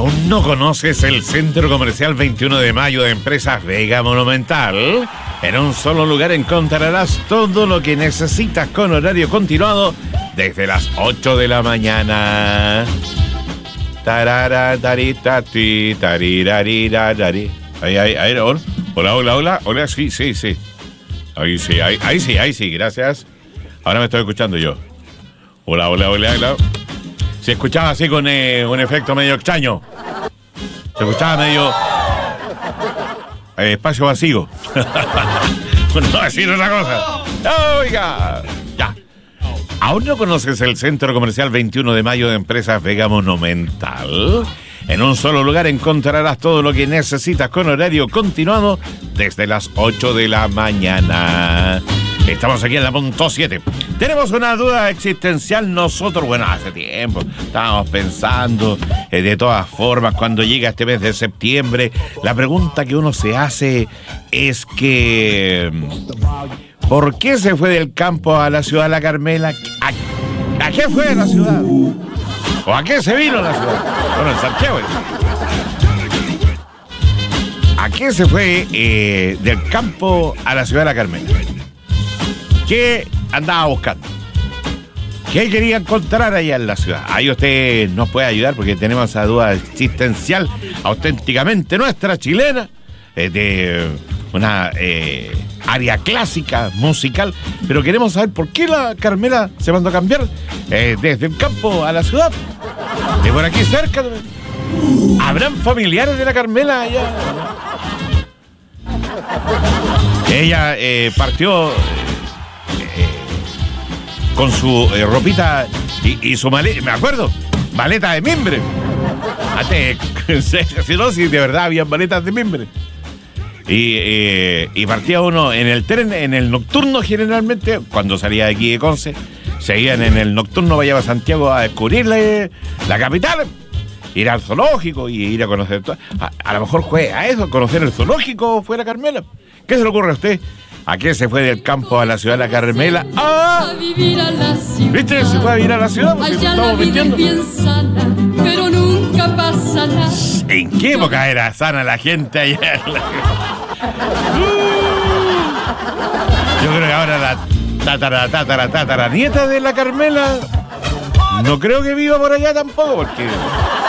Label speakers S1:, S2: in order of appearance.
S1: ¿Aún no conoces el Centro Comercial 21 de Mayo de Empresas Vega Monumental? En un solo lugar encontrarás todo lo que necesitas con horario continuado desde las 8 de la mañana. Tarara, taritati, tariraririrari. Ahí, hola, sí. Ahí sí, gracias. Ahora me estoy escuchando yo. Hola. Se escuchaba así con un efecto medio extraño. Se escuchaba medio espacio vacío. Bueno, no decir otra cosa. Oiga, ya. ¿Aún no conoces el Centro Comercial 21 de Mayo de Empresas Vega Monumental? En un solo lugar encontrarás todo lo que necesitas con horario continuado desde las 8 de la mañana. Estamos aquí en la punto 7. Tenemos una duda existencial nosotros. Bueno, hace tiempo estábamos pensando, de todas formas, cuando llega este mes de septiembre, la pregunta que uno se hace es que ¿por qué se fue del campo a la ciudad de La Carmela? ¿A qué fue de la ciudad? ¿O a qué se vino la ciudad? Bueno, en Santiago. ¿A qué se fue del campo a la ciudad de La Carmela? ¿Qué andaba buscando? ¿Qué quería encontrar allá en la ciudad? Ahí usted nos puede ayudar porque tenemos esa duda existencial auténticamente nuestra, chilena, de una área clásica, musical, pero queremos saber por qué la Carmela se mandó a cambiar desde el campo a la ciudad, de por aquí cerca. ¿Habrán familiares de la Carmela allá? Ella partió con su ropita y su maleta, me acuerdo, maleta de mimbre. Antes, si de verdad había maletas de mimbre. Y partía uno en el tren, en el nocturno generalmente, cuando salía de aquí de Conce, seguían en el nocturno, vaya a Santiago a descubrir la capital, ir al zoológico y ir a conocer todo. A lo mejor fue a eso, conocer el zoológico fue la Carmela. ¿Qué se le ocurre a usted? ¿A qué se fue del campo a la ciudad de La Carmela? ¡Ah! ¿Viste? Se fue a vivir a la ciudad porque estamos mintiendo.
S2: Pero nunca pasa nada.
S1: ¿En qué época era sana la gente allá? Yo creo que ahora la tatara nieta de la Carmela no creo que viva por allá tampoco, porque